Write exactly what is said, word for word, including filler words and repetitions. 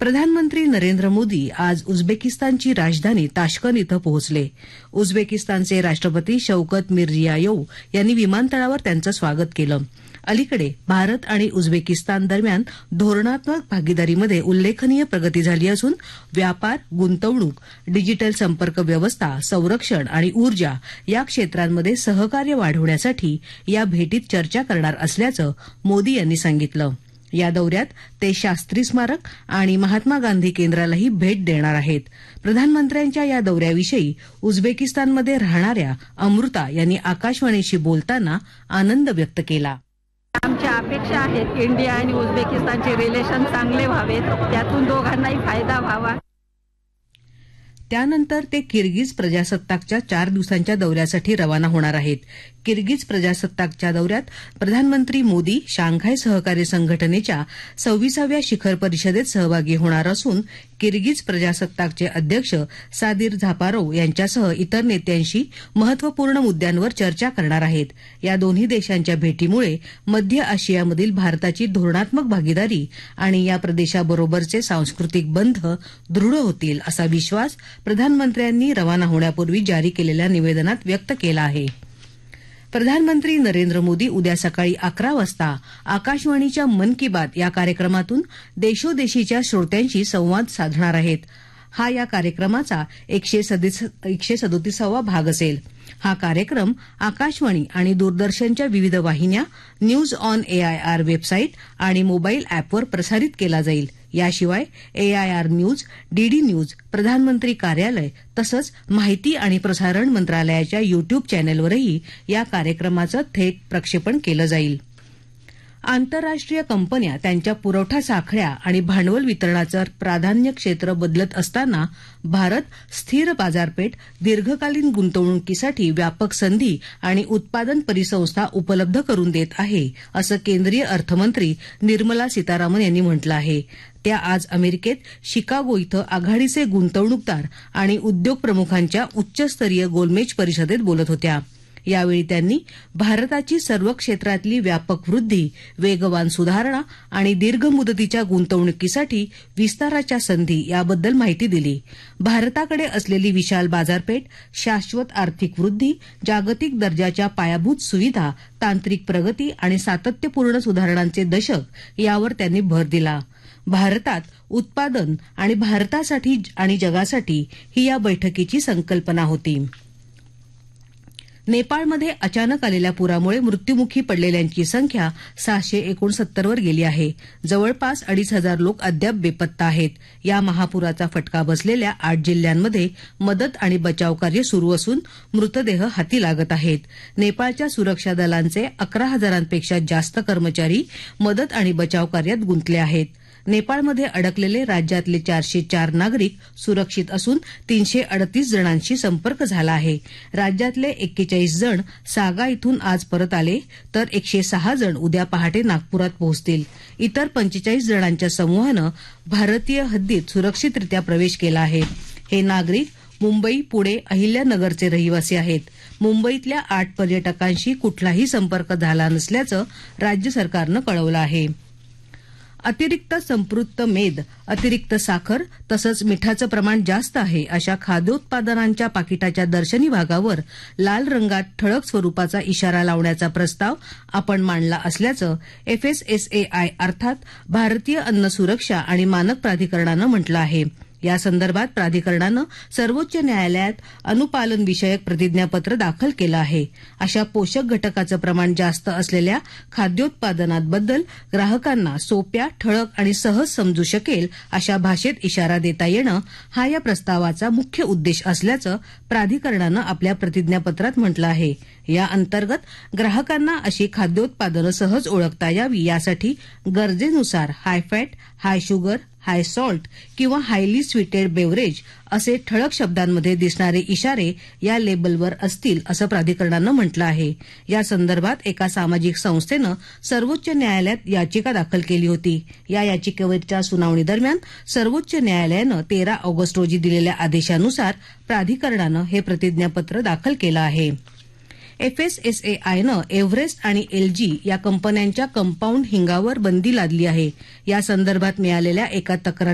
प्रधानमंत्री नरेंद्र मोदी आज उझबेकिस्तानची राजधानी ताश्कंद इथं पोहोचले. उझबेकिस्तानचे राष्ट्रपती शौकत मिरजियोयेव यांनी विमानतळावर त्यांचं स्वागत केलं. अलीकडे भारत आणि उझबेकिस्तान दरम्यान धोरणात्मक भागीदारीमध्ये उल्लेखनीय प्रगती झाली असून व्यापार, गुंतवणूक, डिजिटल संपर्क व्यवस्था, संरक्षण आणि ऊर्जा या क्षेत्रांमध्ये सहकार्य वाढवण्यासाठी या भेटीत चर्चा करणार असल्याचं मोदी यांनी सांगितलं. या दौऱ्यात ते शास्त्री स्मारक आणि महात्मा गांधी केंद्रालाही भेट देणार आहेत. प्रधानमंत्र्यांच्या या दौऱ्याविषयी उझबेकिस्तानमध्ये राहणाऱ्या अमृता यांनी आकाशवाणीशी बोलताना आनंद व्यक्त केला. आमच्या अपेक्षा आहेत की इंडिया आणि उझबेकिस्तानचे रिलेशन चांगले व्हावेत, त्यातून दोघांनाही फायदा व्हावा. त्यानंतर ते किर्गिज प्रजासत्ताकच्या चार दिवसांच्या दौऱ्यासाठी रवाना होणार आहेत. किर्गिज प्रजासत्ताकच्या दौऱ्यात प्रधानमंत्री मोदी शांघाय सहकार्य संघटनेच्या सव्वीसाव्या शिखर परिषदेत सहभागी होणार असून किर्गिज प्रजासत्ताकचे अध्यक्ष सादिर झापारोव यांच्यासह इतर नेत्यांशी महत्वपूर्ण मुद्द्यांवर चर्चा करणार आहेत. या दोन्ही देशांच्या भेटीमुळे मध्य आशियामधील भारताची धोरणात्मक भागीदारी आणि या प्रदेशाबरोबरचे सांस्कृतिक बंध दृढ होतील असा विश्वास प्रधानमंत्र्यांनी रवाना होण्यापूर्वी जारी केलेल्या निवेदनात व्यक्त केला आहे. प्रधानमंत्री नरेंद्र मोदी उद्या सकाळी अकरा वाजता आकाशवाणीच्या मन की बात या कार्यक्रमातून देशोदेशीच्या श्रोत्यांशी संवाद साधणार आहेत. हा या कार्यक्रमाचा एकशे सदोतीसावा भाग असेल. हा कार्यक्रम आकाशवाणी आणि दूरदर्शनच्या विविध वाहिन्या, न्यूज ऑन एआयआर वेबसाईट आणि मोबाईल अॅपवर प्रसारित केला जाईल. याशिवाय एआयआर न्यूज, डीडी न्यूज, प्रधानमंत्री कार्यालय तसंच माहिती आणि प्रसारण मंत्रालयाच्या युट्यूब चॅनेलवरही या कार्यक्रमाचं थेट प्रक्षेपण केलं जाईल. आंतरराष्ट्रीय कंपन्या त्यांच्या पुरवठा साखळ्या आणि भांडवल वितरणाचं प्राधान्य क्षेत्र बदलत असताना भारत स्थिर बाजारपेठ, दीर्घकालीन गुंतवणुकीसाठी व्यापक संधी आणि उत्पादन परिसंस्था उपलब्ध करून देत आहे, असं केंद्रीय अर्थमंत्री निर्मला सीतारामन यांनी म्हटलं आहे. त्या आज अमेरिकेत शिकागो इथं आघाडीचे गुंतवणूकदार आणि उद्योग प्रमुखांच्या उच्चस्तरीय गोलमेज परिषदेत बोलत होत्या. यावेळी त्यांनी भारताची सर्व क्षेत्रातली व्यापक वृद्धी, वेगवान सुधारणा आणि दीर्घ मुदतीच्या गुंतवणुकीसाठी विस्ताराच्या संधी याबद्दल माहिती दिली. भारताकडे असलेली विशाल बाजारपेठ, शाश्वत आर्थिक वृद्धी, जागतिक दर्जाच्या पायाभूत सुविधा, तांत्रिक प्रगती आणि सातत्यपूर्ण सुधारणांचे दशक यावर त्यांनी भर दिला. भारतात उत्पादन आणि भारतासाठी आणि जगासाठी ही या बैठकीची संकल्पना होती. नेपाळमध्ये अचानक आलेल्या पुरामुळे मृत्यूमुखी पडलेल्यांची संख्या सहाशे एकोणसत्तरवर गेली आहे. जवळपास अडीच हजार लोक अद्याप बेपत्ता आहेत. या महापुराचा फटका बसलेल्या आठ जिल्ह्यांमध्ये मदत आणि बचाव कार्य सुरू असून मृतदेह हाती लागत आहेत. नेपाळच्या सुरक्षा दलांचे अकरा हजारांपेक्षा जास्त कर्मचारी मदत आणि बचाव कार्यात गुंतले आहेत. नेपाळमध्ये अडकलेले राज्यातले चारशे चार नागरिक सुरक्षित असून तीनशे अडतीस जणांशी संपर्क झाला आहे. राज्यातले एक्केचाळीस जण सागा इथून आज परत आले तर एकशे सहा जण उद्या पहाटे नागपुरात पोहोचतील. इतर पंचेचाळीस जणांच्या समूहानं भारतीय हद्दीत सुरक्षितरित्या प्रवेश केला आहे. हे नागरिक मुंबई, पुणे, अहिल्यानगरचे रहिवासी आहेत. मुंबईतल्या आठ पर्यटकांशी कुठलाही संपर्क झाला नसल्याचं राज्य सरकारनं कळवलं आहे. अतिरिक्त संपृक्त मेद, अतिरिक्त साखर तसंच मिठाचं प्रमाण जास्त आहे अशा खाद्योत्पादनांच्या पाकिटाच्या दर्शनी भागावर लाल रंगात ठळक स्वरूपाचा इशारा लावण्याचा प्रस्ताव आपण मांडला असल्याचं एफएसएसएआय अर्थात भारतीय अन्न सुरक्षा आणि मानक प्राधिकरणानं म्हटलं आहे. या संदर्भात प्राधिकरणानं सर्वोच्च न्यायालयात अनुपालन विषयक प्रतिज्ञापत्र दाखल केलं आहे. अशा पोषक घटकाचं प्रमाण जास्त असलेल्या खाद्योत्पादनांबद्दल ग्राहकांना सोप्या, ठळक आणि सहज समजू शकेल अशा भाषेत इशारा देता येणं हा या प्रस्तावाचा मुख्य उद्देश असल्याचं प्राधिकरणानं आपल्या प्रतिज्ञापत्रात म्हटलं आहे. या अंतर्गत ग्राहकांना अशी खाद्योत्पादनं सहज ओळखता यावी यासाठी गरजेनुसार हाय फॅट, हाय शुगर, हाय सॉल्ट किंवा हायली स्वीटेड बेवरेज असे ठळक शब्दांमध्ये दिसणारे इशारे या लेबलवर असतील असं प्राधिकरणानं म्हटलं आहे. या संदर्भात एका सामाजिक संस्थेनं सर्वोच्च न्यायालयात याचिका दाखल केली होती. या याचिकेवरच्या सुनावणी दरम्यान सर्वोच्च न्यायालयानं तेरा ऑगस्ट रोजी दिलेल्या आदेशानुसार प्राधिकरणानं हे प्रतिज्ञापत्र दाखल केलं आहे. एफएसएसएआयनं एव्हरेस्ट आणि एलजी या कंपन्यांच्या कंपाऊंड हिंगावर बंदी लादली आहे. या संदर्भात मिळालेल्या एका तक्रार